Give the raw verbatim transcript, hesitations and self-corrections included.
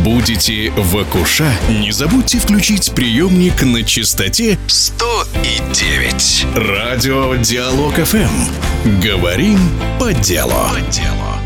Будете в Акуша? Не забудьте включить приемник на частоте сто и девять. Радио Диалог эф эм. Говорим по делу. По делу.